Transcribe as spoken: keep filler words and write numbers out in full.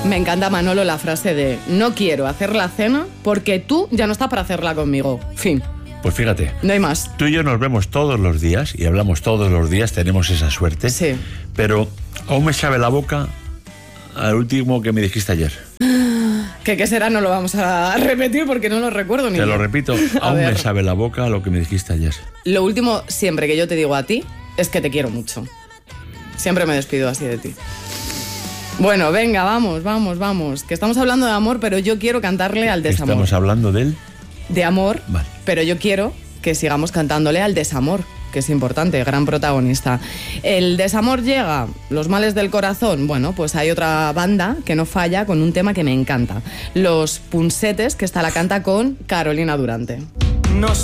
Me encanta, Manolo, la frase de no quiero hacer la cena porque tú ya no estás para hacerla conmigo. Fin. Pues fíjate. No hay más. Tú y yo nos vemos todos los días y hablamos todos los días, tenemos esa suerte. Sí. Pero aún me sabe la boca al último que me dijiste ayer. ¿Qué, qué será? No lo vamos a repetir porque no lo recuerdo ni Te yo. lo repito, A aún ver. me sabe la boca lo que me dijiste ayer. Lo último siempre que yo te digo a ti es que te quiero mucho. Siempre me despido así de ti. Bueno, venga, vamos, vamos, vamos. Que estamos hablando de amor, pero yo quiero cantarle al desamor. Estamos hablando de él. De amor, Vale. pero yo quiero que sigamos cantándole al desamor, que es importante, gran protagonista. El desamor llega, los males del corazón. Bueno, pues hay otra banda que no falla con un tema que me encanta. Los Punsetes, que esta la canta con Carolina Durante. No